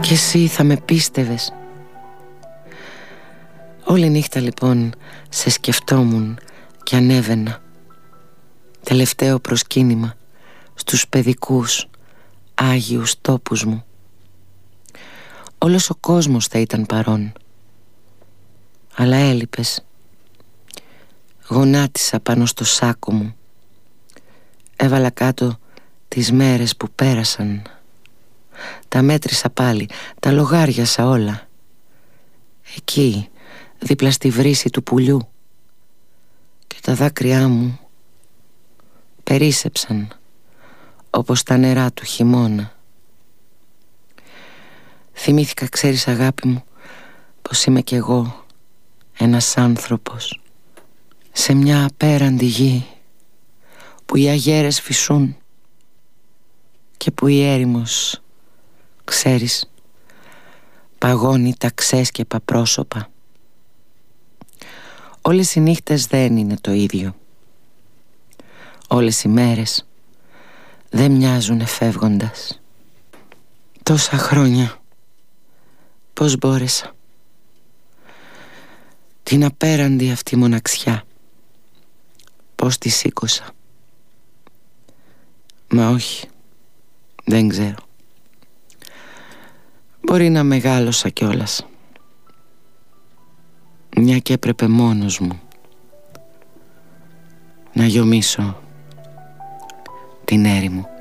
Κι εσύ θα με πίστευες. Όλη νύχτα λοιπόν σε σκεφτόμουν και ανέβαινα. Τελευταίο προσκύνημα στους παιδικούς άγιους τόπους μου. Όλος ο κόσμος θα ήταν παρόν, αλλά έλειπες. Γονάτισα πάνω στο σάκο μου. Έβαλα κάτω τις μέρες που πέρασαν. Τα μέτρησα πάλι, τα λογάριασα όλα. Εκεί, δίπλα στη βρύση του πουλιού. Και τα δάκρυά μου περίσσεψαν όπως τα νερά του χειμώνα. Θυμήθηκα, ξέρεις αγάπη μου, πως είμαι κι εγώ ένας άνθρωπος σε μια απέραντη γη που οι αγέρες φυσούν και που η έρημος, ξέρεις, παγώνει τα ξέσκεπα πρόσωπα. Όλες οι νύχτες δεν είναι το ίδιο. Όλες οι μέρες δεν μοιάζουν φεύγοντας. Τόσα χρόνια πώς μπόρεσα. Την απέραντη αυτή μοναξιά πώς τη σήκωσα. Μα όχι, δεν ξέρω. Μπορεί να μεγάλωσα κιόλας, μια και έπρεπε μόνος μου να γιομίσω την έρημο.